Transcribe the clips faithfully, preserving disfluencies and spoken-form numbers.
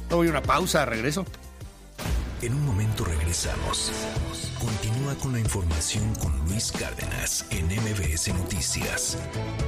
Doy una pausa, regreso. En un momento regresamos. Continúa con la información con Luis Cárdenas en M B S Noticias.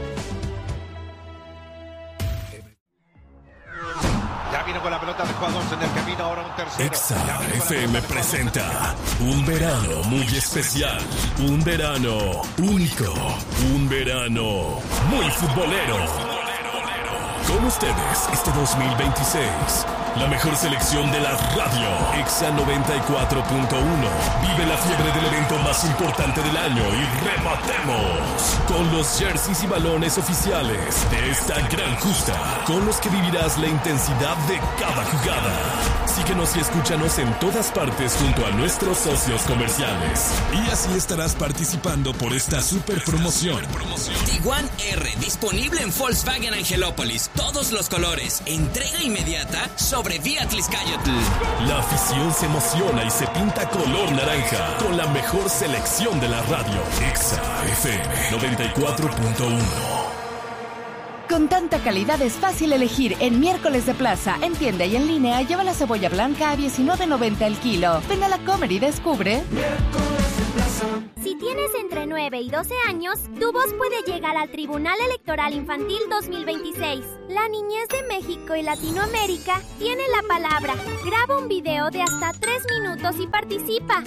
Ya viene con la pelota de jugadores en el camino, ahora un tercero. Exa F M presenta un verano muy especial, un verano único, un verano muy futbolero. Con ustedes este dos mil veintiséis, la mejor selección de la radio, Exa noventa y cuatro punto uno. Vive la fiebre del evento más importante del año y rematemos con los jerseys y balones oficiales de esta gran justa, con los que vivirás la intensidad de cada jugada. Síguenos y escúchanos en todas partes junto a nuestros socios comerciales. Y así estarás participando por esta super promoción. Tiguan R, disponible en Volkswagen Angelópolis. Todos los colores, entrega inmediata sobre Vía Tliscayotl. La afición se emociona y se pinta color naranja con la mejor selección de la radio. Exa F M noventa y cuatro punto uno. Con tanta calidad es fácil elegir. En Miércoles de Plaza, en tienda y en línea, lleva la cebolla blanca a diecinueve noventa el kilo. Ven a la Comer y descubre. Miércoles de Plaza. Si tienes entre nueve y doce años, tu voz puede llegar al Tribunal Electoral Infantil dos mil veintiséis. La niñez de México y Latinoamérica tiene la palabra. Graba un video de hasta tres minutos y participa.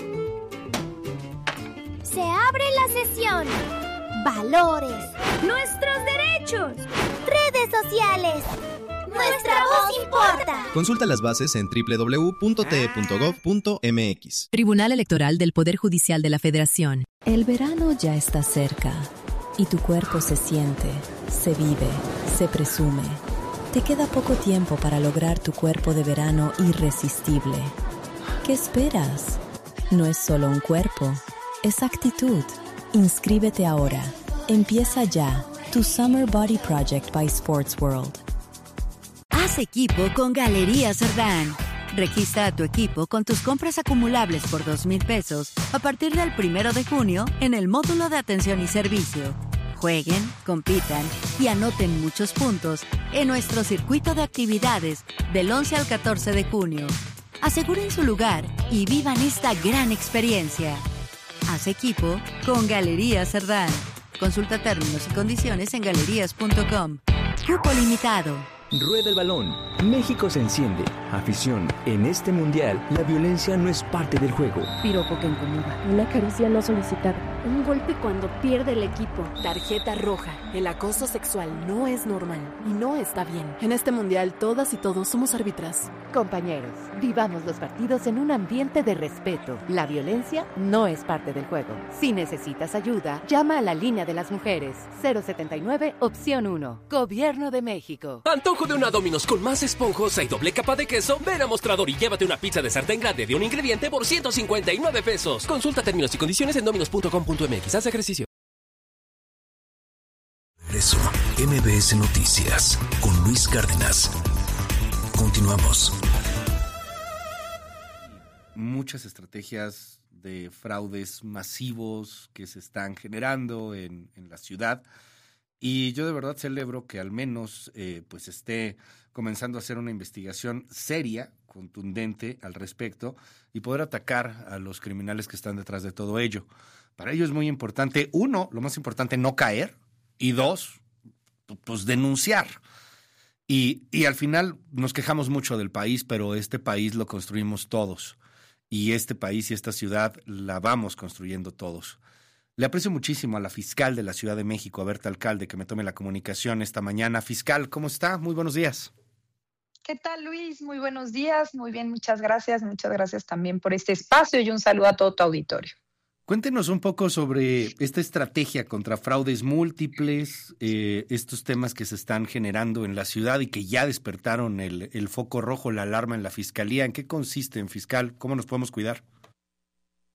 Se abre la sesión. Valores. Nuestros derechos. Redes sociales. Nuestra voz importa. Consulta las bases en doble u doble u doble u punto t e punto gov punto m x. Tribunal Electoral del Poder Judicial de la Federación. El verano ya está cerca y tu cuerpo se siente, se vive, se presume. Te queda poco tiempo para lograr tu cuerpo de verano irresistible. ¿Qué esperas? No es solo un cuerpo, es actitud. Inscríbete ahora. Empieza ya tu Summer Body Project by Sports World. Haz equipo con Galerías Cerdán. Registra a tu equipo con tus compras acumulables por dos mil pesos a partir del primero de junio en el módulo de atención y servicio. Jueguen, compitan y anoten muchos puntos en nuestro circuito de actividades del once al catorce de junio. Aseguren su lugar y vivan esta gran experiencia. Haz equipo con Galerías Cerdán. Consulta términos y condiciones en galerías punto com. Cupo limitado. Rueda el balón. México se enciende. Afición. En este mundial, la violencia no es parte del juego. Piropo que incomoda. Una caricia no solicitada. Un golpe cuando pierde el equipo. Tarjeta roja. El acoso sexual no es normal y no está bien. En este mundial, todas y todos somos árbitras. Compañeros, vivamos los partidos en un ambiente de respeto. La violencia no es parte del juego. Si necesitas ayuda, llama a la línea de las mujeres. cero setenta y nueve, opción uno. Gobierno de México. ¿Antojo de una Domino's con más esponjosa y doble capa de queso? Ven a Mostrador y llévate una pizza de sartén grande de un ingrediente por ciento cincuenta y nueve pesos. Consulta términos y condiciones en dominos punto com punto m x. Haz ejercicio. Regreso, M B S Noticias con Luis Cárdenas. Continuamos. Muchas estrategias de fraudes masivos que se están generando en, en la ciudad. Y yo de verdad celebro que al menos eh, pues esté comenzando a hacer una investigación seria, contundente al respecto y poder atacar a los criminales que están detrás de todo ello. Para ello es muy importante, uno, lo más importante, no caer, y dos, pues denunciar. Y, y al final nos quejamos mucho del país, pero este país lo construimos todos. Y este país y esta ciudad la vamos construyendo todos. Le aprecio muchísimo a la fiscal de la Ciudad de México, a Berta Alcalde, que me tome la comunicación esta mañana. Fiscal, ¿cómo está? Muy buenos días. ¿Qué tal, Luis? Muy buenos días. Muy bien, muchas gracias. Muchas gracias también por este espacio y un saludo a todo tu auditorio. Cuéntenos un poco sobre esta estrategia contra fraudes múltiples, eh, estos temas que se están generando en la ciudad y que ya despertaron el, el foco rojo, la alarma en la Fiscalía. ¿En qué consisten, fiscal? ¿Cómo nos podemos cuidar?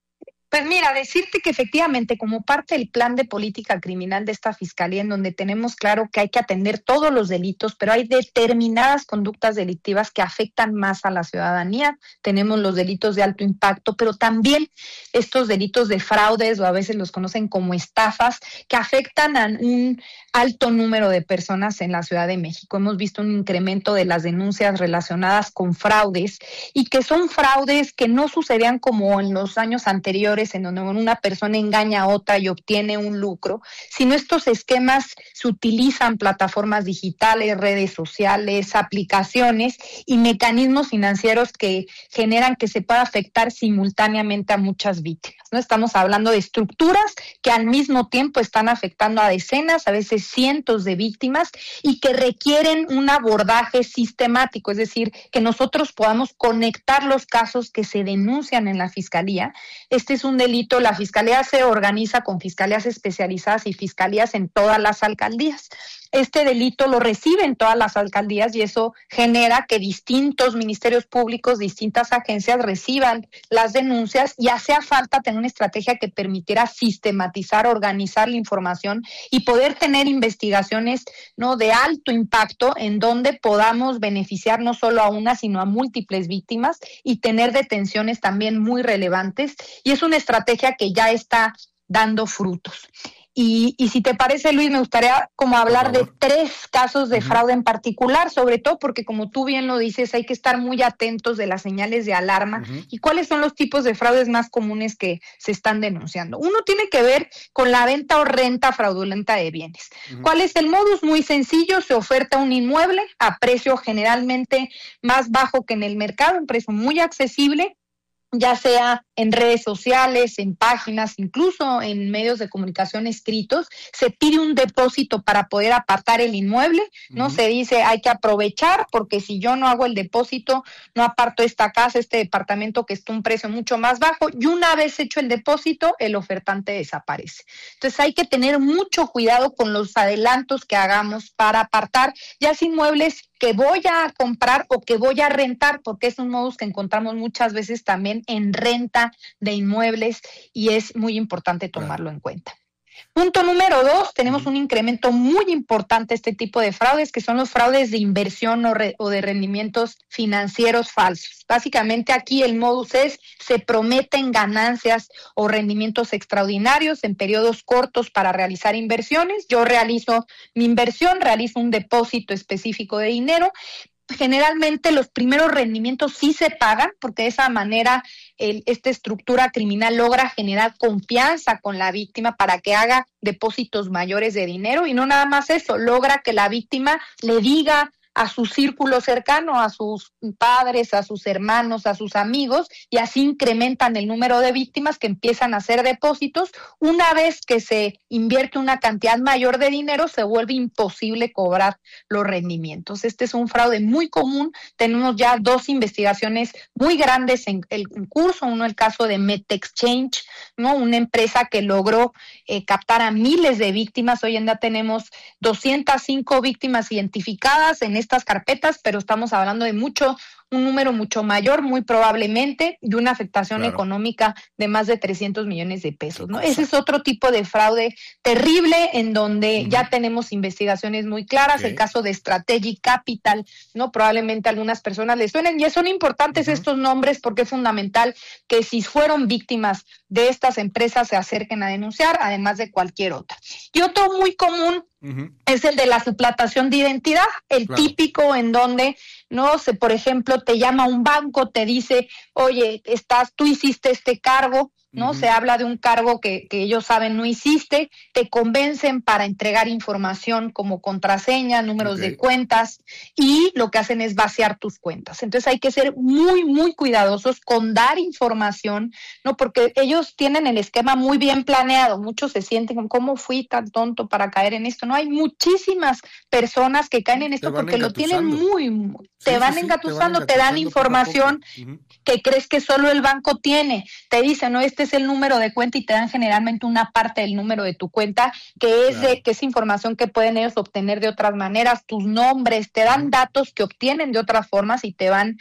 Pues mira, decirte que efectivamente como parte del plan de política criminal de esta fiscalía, en donde tenemos claro que hay que atender todos los delitos, pero hay determinadas conductas delictivas que afectan más a la ciudadanía. Tenemos los delitos de alto impacto, pero también estos delitos de fraudes, o a veces los conocen como estafas, que afectan a un alto número de personas en la Ciudad de México. Hemos visto un incremento de las denuncias relacionadas con fraudes, y que son fraudes que no sucedían como en los años anteriores, en donde una persona engaña a otra y obtiene un lucro, sino estos esquemas se utilizan plataformas digitales, redes sociales, aplicaciones y mecanismos financieros que generan que se pueda afectar simultáneamente a muchas víctimas, ¿no? Estamos hablando de estructuras que al mismo tiempo están afectando a decenas, a veces cientos de víctimas, y que requieren un abordaje sistemático, es decir, que nosotros podamos conectar los casos que se denuncian en la Fiscalía. Este es un delito, la Fiscalía se organiza con fiscalías especializadas y fiscalías en todas las alcaldías. Este delito lo reciben todas las alcaldías y eso genera que distintos ministerios públicos, distintas agencias reciban las denuncias, y hacía falta tener una estrategia que permitiera sistematizar, organizar la información y poder tener investigaciones, ¿no?, de alto impacto en donde podamos beneficiar no solo a una, sino a múltiples víctimas y tener detenciones también muy relevantes. Y es una estrategia que ya está dando frutos. Y, y si te parece, Luis, me gustaría como hablar de tres casos de fraude en particular, sobre todo porque, como tú bien lo dices, hay que estar muy atentos de las señales de alarma. Uh-huh. Y cuáles son los tipos de fraudes más comunes que se están denunciando. Uno tiene que ver con la venta o renta fraudulenta de bienes. Uh-huh. ¿Cuál es el modus? Muy sencillo, se oferta un inmueble a precio generalmente más bajo que en el mercado, un precio muy accesible, ya sea en redes sociales, en páginas, incluso en medios de comunicación escritos. Se pide un depósito para poder apartar el inmueble, ¿no? Uh-huh. Se dice, hay que aprovechar, porque si yo no hago el depósito, no aparto esta casa, este departamento que está a un precio mucho más bajo, y una vez hecho el depósito, el ofertante desaparece. Entonces hay que tener mucho cuidado con los adelantos que hagamos para apartar ya sea inmuebles que voy a comprar o que voy a rentar, porque es un modus que encontramos muchas veces también en renta de inmuebles, y es muy importante tomarlo claro. en cuenta. Punto número dos, tenemos un incremento muy importante de este tipo de fraudes, que son los fraudes de inversión o, re, o de rendimientos financieros falsos. Básicamente aquí el modus es, se prometen ganancias o rendimientos extraordinarios en periodos cortos para realizar inversiones. Yo realizo mi inversión, realizo un depósito específico de dinero. Generalmente los primeros rendimientos sí se pagan, porque de esa manera el, esta estructura criminal logra generar confianza con la víctima para que haga depósitos mayores de dinero, y no nada más eso, logra que la víctima le diga a su círculo cercano, a sus padres, a sus hermanos, a sus amigos, y así incrementan el número de víctimas que empiezan a hacer depósitos. Una vez que se invierte una cantidad mayor de dinero, se vuelve imposible cobrar los rendimientos. Este es un fraude muy común. Tenemos ya dos investigaciones muy grandes en el en curso. Uno, el caso de MetExchange, ¿no?, una empresa que logró eh, captar a miles de víctimas. Hoy en día tenemos doscientas cinco víctimas identificadas en este estas carpetas, pero estamos hablando de mucho, un número mucho mayor, muy probablemente, y una afectación claro. económica de más de trescientos millones de pesos, ¿no? Ese es otro tipo de fraude terrible, en donde uh-huh. ya tenemos investigaciones muy claras. Okay. El caso de Strategic Capital, ¿no? Probablemente a algunas personas les suenen, y son importantes uh-huh. estos nombres, porque es fundamental que si fueron víctimas de estas empresas se acerquen a denunciar, además de cualquier otra. Y otro muy común Uh-huh. es el de la suplantación de identidad, el claro. típico en donde, no sé, por ejemplo, te llama un banco, te dice, oye, estás, tú hiciste este cargo, ¿no? Uh-huh. Se habla de un cargo que, que ellos saben no hiciste, te convencen para entregar información como contraseña, números okay. de cuentas, y lo que hacen es vaciar tus cuentas. Entonces hay que ser muy, muy cuidadosos con dar información, ¿no? Porque ellos tienen el esquema muy bien planeado. Muchos se sienten como, ¿cómo fui tan tonto para caer en esto? No, hay muchísimas personas que caen en esto porque lo tienen muy, muy te, sí, van sí, engatusando, te, van te dan información uh-huh. que crees que solo el banco tiene. Te dicen, no, este es el número de cuenta, y te dan generalmente una parte del número de tu cuenta, que es claro. de que es información que pueden ellos obtener de otras maneras, tus nombres, te dan uh-huh. datos que obtienen de otras formas y te van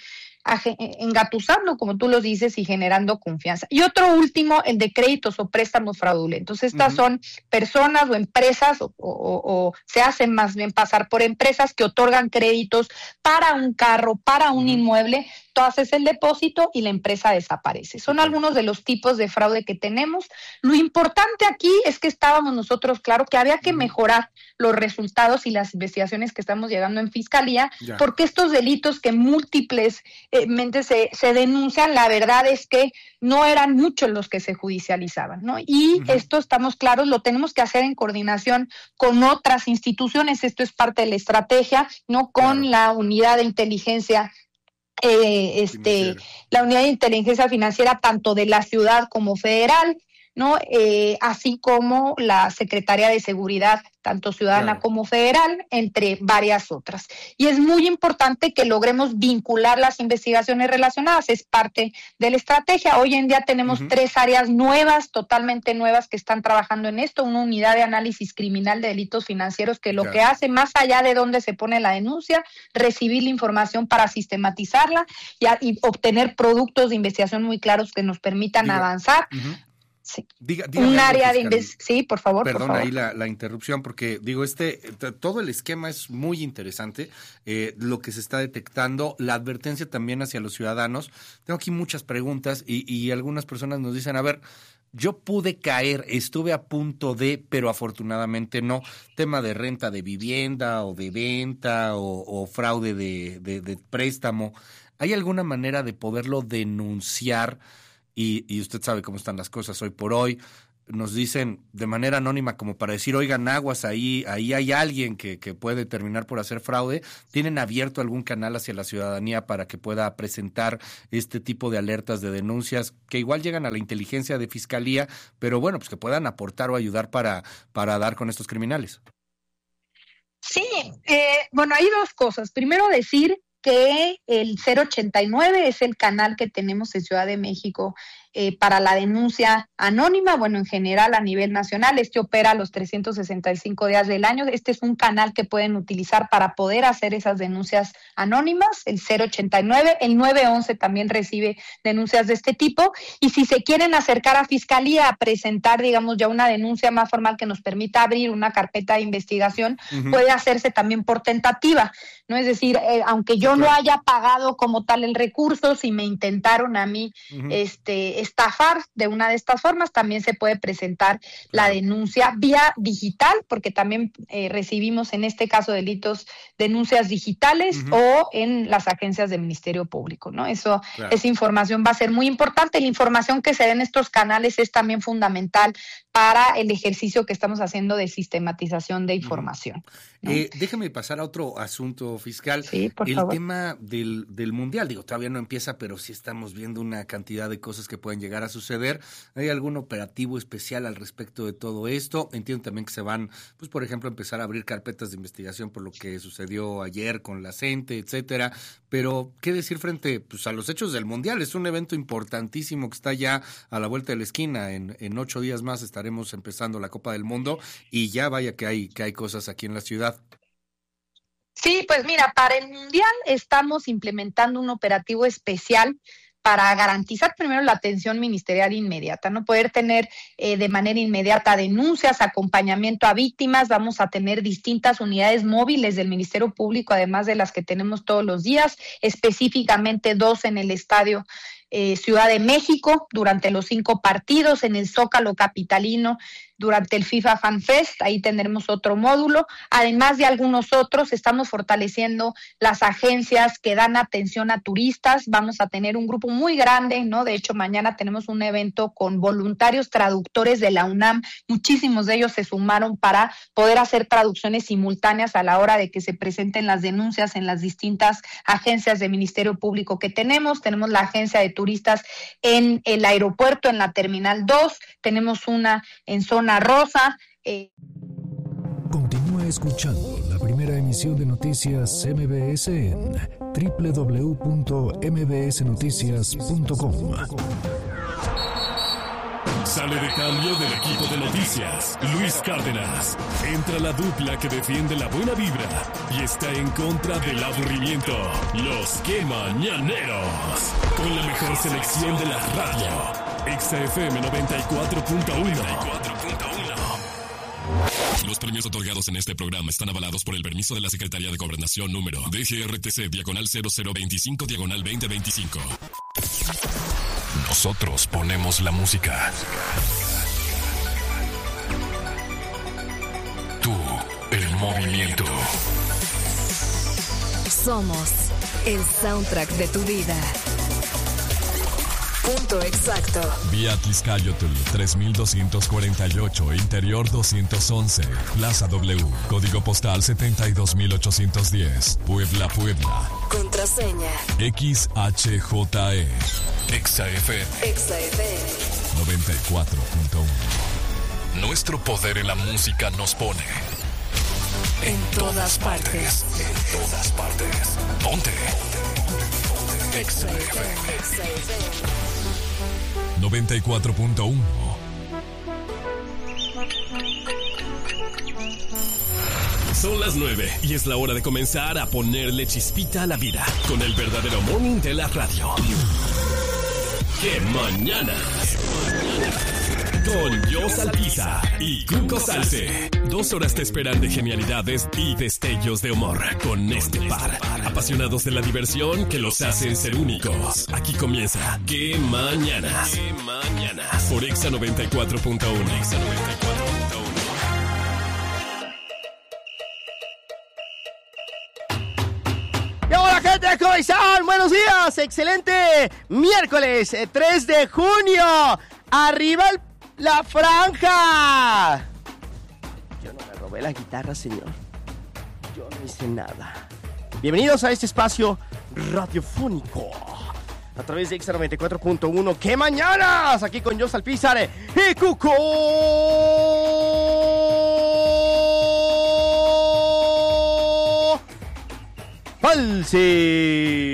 engatusando, como tú lo dices, y generando confianza. Y otro último, el de créditos o préstamos fraudulentos. Estas uh-huh. son personas o empresas, o, o, o se hacen más bien pasar por empresas que otorgan créditos para un carro, para un uh-huh. inmueble. Tú haces el depósito y la empresa desaparece. Son uh-huh. algunos de los tipos de fraude que tenemos. Lo importante aquí es que estábamos nosotros claro que había que uh-huh. mejorar los resultados y las investigaciones que estamos llegando en Fiscalía, ya. porque estos delitos que múltiples eh, mente se, se denuncian, la verdad es que no eran muchos los que se judicializaban, ¿no? Y uh-huh. esto, estamos claros, lo tenemos que hacer en coordinación con otras instituciones. Esto es parte de la estrategia, ¿no? Con claro. la unidad de inteligencia Eh, este, la unidad de inteligencia financiera tanto de la ciudad como federal, ¿no? Eh, así como la Secretaría de Seguridad, tanto ciudadana claro. como federal, entre varias otras. Y es muy importante que logremos vincular las investigaciones relacionadas, es parte de la estrategia. Hoy en día tenemos uh-huh. tres áreas nuevas, totalmente nuevas, que están trabajando en esto. Una unidad de análisis criminal de delitos financieros que lo claro. que hace, más allá de dónde se pone la denuncia, recibir la información para sistematizarla y, a, y obtener productos de investigación muy claros que nos permitan Diga. avanzar. Uh-huh. Sí. Diga, diga un área de investigación. Sí, por favor. Perdón por favor. ahí la, la interrupción, porque digo, este t- todo el esquema es muy interesante, eh, lo que se está detectando, la advertencia también hacia los ciudadanos. Tengo aquí muchas preguntas y, y algunas personas nos dicen, a ver, yo pude caer, estuve a punto de, pero afortunadamente no. Tema de renta de vivienda o de venta o, o fraude de, de, de préstamo. ¿Hay alguna manera de poderlo denunciar? Y, y usted sabe cómo están las cosas hoy por hoy. Nos dicen de manera anónima como para decir, oigan, aguas, ahí ahí hay alguien que, que puede terminar por hacer fraude. ¿Tienen abierto algún canal hacia la ciudadanía para que pueda presentar este tipo de alertas, de denuncias, que igual llegan a la inteligencia de Fiscalía, pero bueno, pues que puedan aportar o ayudar para, para dar con estos criminales? Sí, eh, bueno, hay dos cosas. Primero decir que el cero ochenta y nueve es el canal que tenemos en Ciudad de México eh, para la denuncia anónima, bueno, en general a nivel nacional. Este opera los trescientos sesenta y cinco días del año. Este es un canal que pueden utilizar para poder hacer esas denuncias anónimas, el cero ochenta y nueve. El nueve once también recibe denuncias de este tipo. Y si se quieren acercar a Fiscalía a presentar, digamos, ya una denuncia más formal que nos permita abrir una carpeta de investigación, uh-huh. puede hacerse también por tentativa, ¿no? Es decir, eh, aunque yo no haya pagado como tal el recurso, si me intentaron a mí uh-huh. este, estafar de una de estas formas, también se puede presentar uh-huh. la denuncia vía digital, porque también eh, recibimos en este caso delitos, denuncias digitales uh-huh. o en las agencias del Ministerio Público, ¿no? Eso, claro. esa información va a ser muy importante. La información que se dé en estos canales es también fundamental para el ejercicio que estamos haciendo de sistematización de información. ¿no? Eh, déjame pasar a otro asunto fiscal. Sí, por el favor. tema del, del Mundial, digo, todavía no empieza, pero sí estamos viendo una cantidad de cosas que pueden llegar a suceder. ¿Hay algún operativo especial al respecto de todo esto? Entiendo también que se van, pues por ejemplo, a empezar a abrir carpetas de investigación por lo que sucedió ayer con la CENTE, etcétera. Pero, ¿qué decir frente pues, a los hechos del Mundial? Es un evento importantísimo que está ya a la vuelta de la esquina. En, en ocho días más estaremos empezando la Copa del Mundo y ya vaya que hay, que hay cosas aquí en la ciudad. Sí, pues mira, para el Mundial estamos implementando un operativo especial para garantizar primero la atención ministerial inmediata, no poder tener eh, de manera inmediata denuncias, acompañamiento a víctimas. Vamos a tener distintas unidades móviles del Ministerio Público, además de las que tenemos todos los días, específicamente dos en el estadio eh, Ciudad de México durante los cinco partidos, en el Zócalo capitalino durante el FIFA Fan Fest, ahí tendremos otro módulo, además de algunos otros. Estamos fortaleciendo las agencias que dan atención a turistas. Vamos a tener un grupo muy grande, ¿no? De hecho, mañana tenemos un evento con voluntarios traductores de la UNAM. Muchísimos de ellos se sumaron para poder hacer traducciones simultáneas a la hora de que se presenten las denuncias en las distintas agencias de Ministerio Público que tenemos. Tenemos la agencia de turistas en el aeropuerto, en la Terminal dos, tenemos una en zona rosa. Eh. Continúa escuchando la primera emisión de Noticias M B S en doble u doble u doble u punto m b s noticias punto com. Sale de cambio del equipo de noticias, Luis Cárdenas. Entra la dupla que defiende la buena vibra y está en contra del aburrimiento, los Que Mañaneros. Con la mejor selección de la radio, Exa F M noventa y cuatro punto uno. Los premios otorgados en este programa están avalados por el permiso de la Secretaría de Gobernación número D G R T C diagonal cero cero veinticinco diagonal veinte veinticinco. Nosotros ponemos la música. Tú, el movimiento. Somos el soundtrack de tu vida. Punto exacto. Vía Tliscayotl tres mil doscientos cuarenta y ocho, Interior doscientos once, Plaza W, Código Postal setenta y dos mil ochocientos diez, Puebla, Puebla. Contraseña X H J E. Exa F M. Exa F M noventa y cuatro punto uno. Nuestro poder en la música nos pone en todas partes. En todas partes. Ponte. Exa F M noventa y cuatro punto uno. Son las nueve y es la hora de comenzar a ponerle chispita a la vida con el verdadero morning de la radio. ¡Qué mañanas! Con Jos Alpiza y Cuco Salce. Dos horas te esperan de genialidades y destellos de humor con este par. Apasionados de la diversión que los hacen ser únicos. Aquí comienza ¡Qué mañanas! ¡Qué mañanas! Por Exa noventa y cuatro punto uno. Exa noventa y cuatro punto uno. Hola gente, ¿cómo están? Buenos días, excelente miércoles eh, tres de junio. Arriba el, la franja. Yo no me robé la guitarra, señor. Yo no hice nada. Bienvenidos a este espacio radiofónico a través de Exa noventa y cuatro punto uno. ¡Qué mañanas! Aquí con Jos Alpizar y Cuco Salce.